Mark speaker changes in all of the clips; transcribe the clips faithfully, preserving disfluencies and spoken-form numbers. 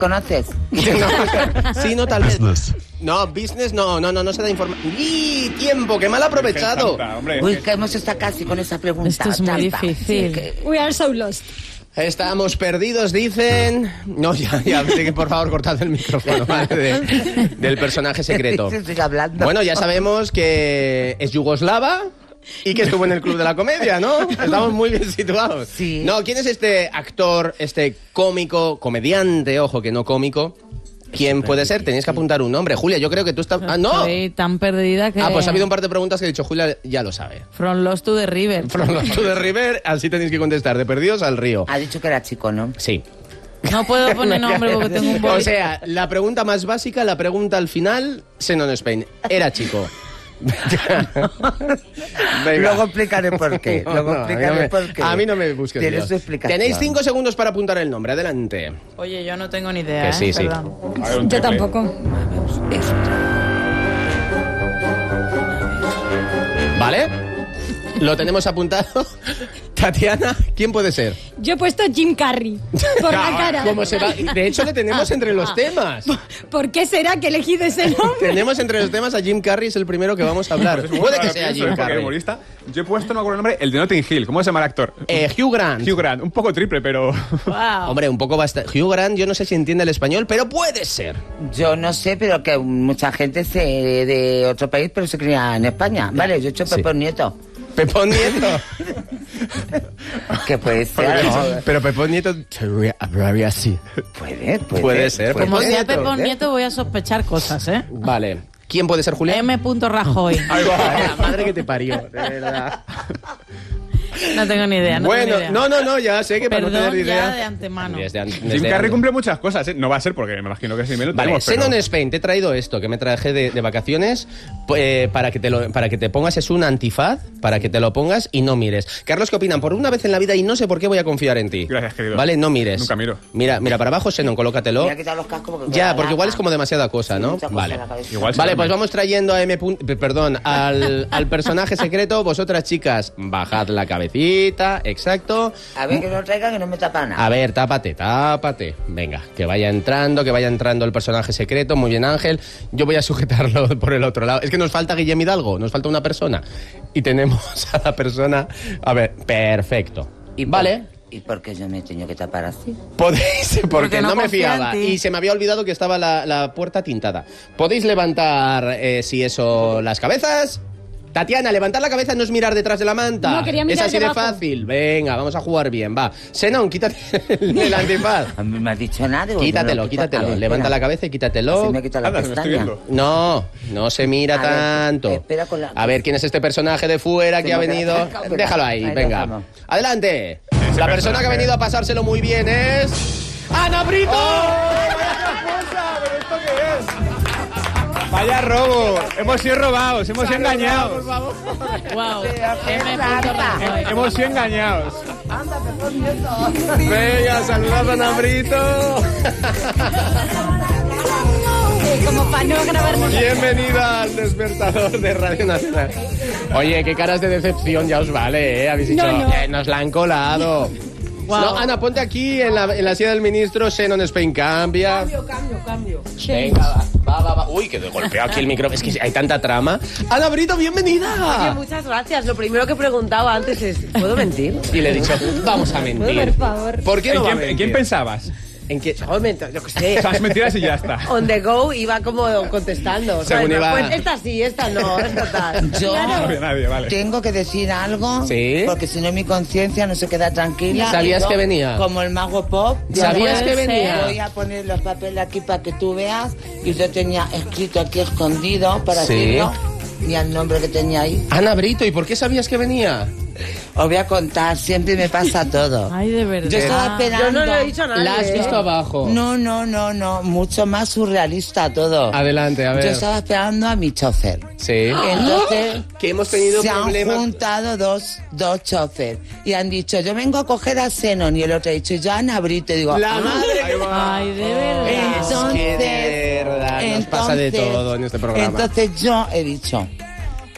Speaker 1: ¿Conoces?
Speaker 2: No, sí, no, tal vez. Business. No, business no, no, no, no se da información. ¡Y tiempo! ¡Qué mal aprovechado!
Speaker 1: Tanta, Uy, que hemos estado casi con esa pregunta.
Speaker 3: Esto es muy
Speaker 1: tanta.
Speaker 3: difícil.
Speaker 1: Sí, que...
Speaker 4: We are so lost.
Speaker 2: Estamos perdidos, dicen... No, ya, ya, que por favor cortad el micrófono, ¿vale? De, del personaje secreto.
Speaker 1: Estoy hablando.
Speaker 2: Bueno, ya sabemos que es yugoslava y que estuvo en el Club de la Comedia, ¿no? Estamos muy bien situados.
Speaker 1: Sí.
Speaker 2: No, ¿quién es este actor, este cómico, comediante, ojo que no cómico? ¿Quién puede ser? Tenéis que apuntar un nombre. Julia, yo creo que tú estás... ¡Ah, no!
Speaker 3: Estoy tan perdida que...
Speaker 2: Ah, pues ha habido un par de preguntas que he dicho, Julia ya lo sabe.
Speaker 3: From Lost to the River.
Speaker 2: From Lost to the River, así tenéis que contestar. De perdidos al río.
Speaker 1: Ha dicho que era chico, ¿no?
Speaker 2: Sí.
Speaker 3: No puedo poner nombre porque tengo un boli.
Speaker 2: O sea, la pregunta más básica, la pregunta al final, Xenon Spain. Era chico.
Speaker 1: Luego explicaré por qué. Luego
Speaker 2: No,
Speaker 1: explicaré
Speaker 2: no me,
Speaker 1: por qué.
Speaker 2: a mí no me busques.
Speaker 1: Tienes
Speaker 2: Dios.
Speaker 1: su explicación.
Speaker 2: Tenéis cinco segundos para apuntar el nombre. Adelante.
Speaker 3: Oye, yo no tengo ni idea,
Speaker 2: Que sí,
Speaker 3: ¿eh?
Speaker 2: sí.
Speaker 3: Perdón.
Speaker 4: Yo tampoco.
Speaker 2: ¿Vale? Lo tenemos apuntado. Tatiana, ¿quién puede ser?
Speaker 4: Yo he puesto Jim Carrey por la cara.
Speaker 2: ¿Cómo se va? De hecho, le tenemos entre los temas.
Speaker 4: ¿Por qué será que he elegido ese nombre?
Speaker 2: Tenemos entre los temas a Jim Carrey, es el primero que vamos a hablar.
Speaker 5: Pues es muy
Speaker 2: Puede
Speaker 5: raro,
Speaker 2: que sea
Speaker 5: pienso,
Speaker 2: Jim
Speaker 5: ¿eh? Porque
Speaker 2: Carrey.
Speaker 5: humorista. Yo he puesto, no me acuerdo el nombre, el de Notting Hill. ¿Cómo se llama el actor?
Speaker 2: Eh, Hugh Grant.
Speaker 5: Hugh Grant. Un poco triple, pero...
Speaker 3: Wow.
Speaker 2: Hombre, un poco bastante. Hugh Grant, yo no sé si entiende el español, pero puede ser.
Speaker 1: Yo no sé, pero que mucha gente se de otro país, pero se cría en España. Vale, yo he hecho
Speaker 2: Sí.
Speaker 1: Pepón Nieto.
Speaker 2: Pepón Nieto.
Speaker 1: Que puede ser. ¿no?
Speaker 2: Pero Pepón Nieto hablaría así.
Speaker 1: Puede, puede.
Speaker 2: Puede ser.
Speaker 1: puede.
Speaker 3: Como
Speaker 2: Pepón
Speaker 3: sea
Speaker 2: Nieto,
Speaker 3: Pepón
Speaker 1: ¿eh?
Speaker 3: Nieto voy a sospechar cosas, ¿eh?
Speaker 2: Vale. ¿Quién puede ser, Julián?
Speaker 3: M. Rajoy.
Speaker 2: Ahí va. La madre que te parió, de verdad.
Speaker 3: No tengo ni idea, no
Speaker 2: Bueno,
Speaker 3: tengo ni idea.
Speaker 2: no, no, no, ya sé que para no
Speaker 3: Perdón
Speaker 2: tener
Speaker 3: ya
Speaker 2: idea.
Speaker 3: de antemano.
Speaker 2: Desde an-
Speaker 5: Jim
Speaker 2: desde
Speaker 5: Carrey
Speaker 2: an-
Speaker 5: cumple muchas cosas, ¿eh? No va a ser porque me imagino que sí me lo
Speaker 2: Vale,
Speaker 5: tenemos, pero...
Speaker 2: Xenon Spain, te he traído esto que me traje de, de vacaciones eh, para, que te lo, para que te pongas, es un antifaz, para que te lo pongas y no mires. Carlos, ¿qué opinan? Por una vez en la vida y no sé por qué voy a confiar en ti.
Speaker 5: Gracias, querido.
Speaker 2: Vale, no mires.
Speaker 5: Nunca miro.
Speaker 2: Mira, mira para abajo, Xenon, colócatelo.
Speaker 1: Me ha quitado los cascos porque
Speaker 2: Ya,
Speaker 1: queda
Speaker 2: porque igual es
Speaker 1: larga.
Speaker 2: como demasiada cosa,
Speaker 1: Sí,
Speaker 2: ¿no?
Speaker 1: mucha cosa
Speaker 2: Vale.
Speaker 1: en la cabeza.
Speaker 5: Igual
Speaker 2: Vale,
Speaker 5: se
Speaker 2: pues
Speaker 5: llama.
Speaker 2: vamos trayendo a M. P- Perdón, al, al personaje secreto. Vosotras, chicas, bajad la cabecita, exacto.
Speaker 1: A ver, que no traiga, que no me tapa nada.
Speaker 2: A ver, tápate, tápate. Venga, que vaya entrando, que vaya entrando el personaje secreto. Muy bien, Ángel. Yo voy a sujetarlo por el otro lado. Es que nos falta Guillem Hidalgo, nos falta una persona. Y tenemos a la persona... A ver, perfecto.
Speaker 1: ¿Y por-
Speaker 2: Vale.
Speaker 1: ¿Y por qué yo me he tenido que tapar así?
Speaker 2: Podéis, porque,
Speaker 3: Porque
Speaker 2: no,
Speaker 3: no
Speaker 2: me
Speaker 3: confía en
Speaker 2: fiaba.
Speaker 3: ti.
Speaker 2: Y se me había olvidado que estaba la, la puerta tintada. Podéis levantar, eh, si eso, las cabezas... Tatiana, levantar la cabeza no es mirar detrás de la manta.
Speaker 4: No, quería
Speaker 2: es
Speaker 4: mirar
Speaker 2: así de
Speaker 4: debajo.
Speaker 2: fácil. Venga, vamos a jugar bien, va. Xenon, quítate el antifaz.
Speaker 1: A mí me has dicho nada. digo,
Speaker 2: Quítatelo,
Speaker 1: yo no lo quito. A
Speaker 2: quítatelo.
Speaker 1: ver,
Speaker 2: Levanta
Speaker 1: espera.
Speaker 2: la cabeza y quítatelo.
Speaker 1: Así me quita la
Speaker 5: Anda, se me estoy
Speaker 1: pestaña.
Speaker 5: viendo.
Speaker 2: No, no se mira
Speaker 1: A ver,
Speaker 2: tanto.
Speaker 1: espera con la-
Speaker 2: A ver quién es este personaje de fuera
Speaker 1: Se
Speaker 2: que ha
Speaker 1: me queda
Speaker 2: venido.
Speaker 1: cerca, espera.
Speaker 2: Déjalo ahí,
Speaker 1: Ahí
Speaker 2: venga.
Speaker 1: dejamos.
Speaker 2: Adelante. La
Speaker 5: Ese
Speaker 2: persona
Speaker 5: personaje.
Speaker 2: que ha venido a pasárselo muy bien es... ¡Ana Brito!
Speaker 5: ¡Vaya robo! Hemos sido robados, hemos sido engañados.
Speaker 3: Wow. M. Rajoy.
Speaker 5: Hemos sido engañados.
Speaker 2: Venga, saludad a Ana Brito.
Speaker 4: Como para no grabarnos.
Speaker 2: Bienvenida al despertador de Radio Nacional. Oye, qué caras de decepción ya os vale, ¿eh? Habéis dicho,
Speaker 4: No, no.
Speaker 2: "Eh, nos la han colado.
Speaker 3: Wow.
Speaker 2: No, Ana, ponte aquí en la, en la silla del ministro. Xenon Spain cambia.
Speaker 1: Cambio, cambio, cambio.
Speaker 2: Venga, va, va, va, va. Uy, que de golpeo aquí el micrófono. Es que hay tanta trama. Ana Brito,
Speaker 6: Oye,
Speaker 2: bienvenida.
Speaker 6: muchas gracias. Lo primero que preguntaba antes es, ¿puedo mentir?
Speaker 2: Y le he dicho, vamos a mentir.
Speaker 4: Por favor.
Speaker 2: ¿Por qué
Speaker 5: ¿En
Speaker 2: no va a
Speaker 5: quién, en
Speaker 2: mentir?
Speaker 5: quién pensabas?
Speaker 2: ¿En qué?
Speaker 6: Joder, yo qué sé.
Speaker 5: Esas mentiras y ya está.
Speaker 6: On the go iba como contestando. ¿sabes?
Speaker 2: Según iba-
Speaker 6: Pues esta sí, esta no, esta tal.
Speaker 1: Yo
Speaker 5: No había nadie, vale.
Speaker 1: tengo que decir algo.
Speaker 2: Sí.
Speaker 1: Porque si no mi conciencia no se queda tranquila.
Speaker 2: ¿Sabías
Speaker 1: Y yo,
Speaker 2: que venía?
Speaker 1: Como el mago pop.
Speaker 2: ¿Sabías
Speaker 1: yo
Speaker 2: que
Speaker 1: voy-
Speaker 2: venía?
Speaker 1: Voy a poner los papeles aquí para que tú veas. Y yo tenía escrito aquí escondido para
Speaker 2: Sí.
Speaker 1: decirlo. Y el nombre que tenía ahí.
Speaker 2: Ana Brito, ¿y por qué sabías que venía?
Speaker 1: Os voy a contar, siempre me pasa todo.
Speaker 3: Ay, de verdad.
Speaker 1: Yo estaba esperando.
Speaker 6: Yo no le he dicho a nadie.
Speaker 2: La has
Speaker 6: ¿eh?
Speaker 2: visto abajo.
Speaker 1: No, no, no, no. Mucho más surrealista todo.
Speaker 2: Adelante, a ver.
Speaker 1: Yo estaba esperando a mi chofer.
Speaker 2: Sí.
Speaker 1: Entonces,
Speaker 2: Que hemos tenido
Speaker 1: se han
Speaker 2: problemas.
Speaker 1: juntado dos, dos chofer y han dicho, yo vengo a coger a Xenon, y el otro ha dicho, yo a Ana Brito. Y digo,
Speaker 2: La
Speaker 1: "Ah".
Speaker 2: madre.
Speaker 3: Ay, de verdad.
Speaker 1: Entonces,
Speaker 2: Es que de verdad nos pasa de
Speaker 1: entonces-
Speaker 2: todo en este programa.
Speaker 1: Entonces yo he dicho,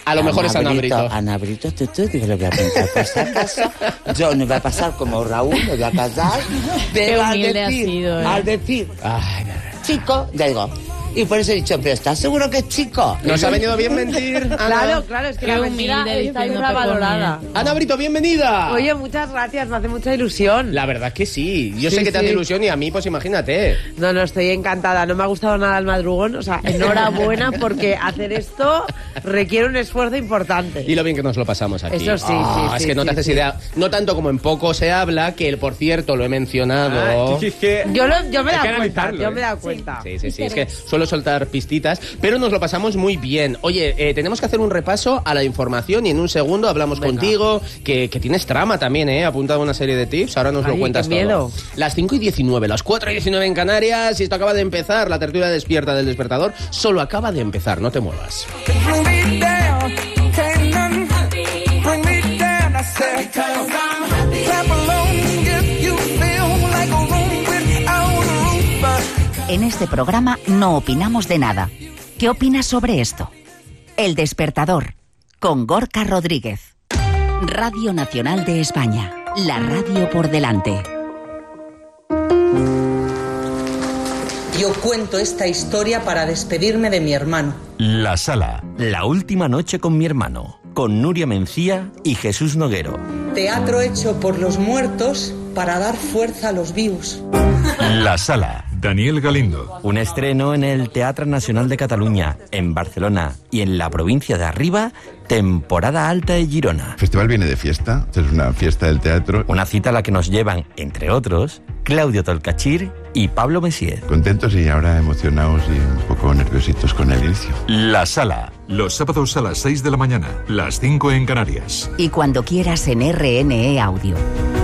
Speaker 2: A lo mejor es Ana Brito.
Speaker 1: Ana Brito, tú, tú, digo, le voy a preguntar por si acaso. Yo no voy a pasar como Raúl, me voy a casar. Pero al
Speaker 3: humilde ha
Speaker 1: decir,
Speaker 3: sido, ¿eh?
Speaker 1: al decir,
Speaker 2: Ay,
Speaker 1: chico, ya digo. Y por eso he dicho, pero ¿estás seguro que es chico?
Speaker 2: nos ha venido bien mentir. Ana.
Speaker 6: Claro, claro, es que
Speaker 3: Qué
Speaker 6: la mentira
Speaker 3: humilde,
Speaker 6: está
Speaker 3: diciendo
Speaker 6: infravalorada.
Speaker 2: Ana Brito, bienvenida.
Speaker 6: Oye, muchas gracias, me hace mucha ilusión.
Speaker 2: La verdad que sí. Yo
Speaker 6: Sí,
Speaker 2: sé que te hace
Speaker 6: sí.
Speaker 2: ilusión y a mí, pues imagínate.
Speaker 6: No, no, estoy encantada. No me ha gustado nada el madrugón. O sea, enhorabuena porque hacer esto requiere un esfuerzo importante.
Speaker 2: Y lo bien que nos lo pasamos aquí.
Speaker 6: Eso sí,
Speaker 2: Ah,
Speaker 6: sí,
Speaker 2: Es
Speaker 6: sí,
Speaker 2: que no te
Speaker 6: sí,
Speaker 2: haces
Speaker 6: sí.
Speaker 2: idea. No tanto como en poco se habla, que por cierto lo he mencionado.
Speaker 5: Ah, sí, es que...
Speaker 6: Yo, lo, yo me he
Speaker 5: Hay que
Speaker 6: dado cuenta,
Speaker 5: analizarlo,
Speaker 6: yo
Speaker 5: ¿eh?
Speaker 6: me he dado cuenta.
Speaker 2: Sí, sí, sí, es que suelo soltar pistitas, pero nos lo pasamos muy bien. Oye, eh, tenemos que hacer un repaso a la información y en un segundo hablamos
Speaker 6: Venga.
Speaker 2: contigo, que, que tienes trama también, ¿eh? Apuntado una serie de tips, ahora nos lo
Speaker 6: Ay,
Speaker 2: cuentas
Speaker 6: qué miedo.
Speaker 2: todo. Las cinco y diecinueve, las cuatro y diecinueve en Canarias, y esto acaba de empezar, la tertulia despierta del despertador, solo acaba de empezar, no te muevas.
Speaker 7: Bring me down, can't none bring me down. I said, clap along if you feel like a room without a roof.
Speaker 8: En este programa no opinamos de nada. ¿Qué opinas sobre esto? El Despertador, con Gorka Rodríguez. Radio Nacional de España, la radio por delante.
Speaker 9: Yo cuento esta historia para despedirme de mi hermano.
Speaker 10: La Sala, la última noche con mi hermano, con Nuria Mencía y Jesús Noguero.
Speaker 9: Teatro hecho por los muertos para dar fuerza a los vivos.
Speaker 10: La Sala, Daniel Galindo. Un estreno en el Teatro Nacional de Cataluña, en Barcelona y en la provincia de Arriba, temporada alta de Girona.
Speaker 11: El festival viene de fiesta, es una fiesta del teatro.
Speaker 10: Una cita a la que nos llevan, entre otros, Claudio Tolcachir y Pablo Messier.
Speaker 11: Contentos y ahora emocionados y un poco nerviositos con el inicio.
Speaker 10: La Sala.
Speaker 12: Los sábados a las seis de la mañana, las cinco en Canarias.
Speaker 8: Y cuando quieras en R N E Audio.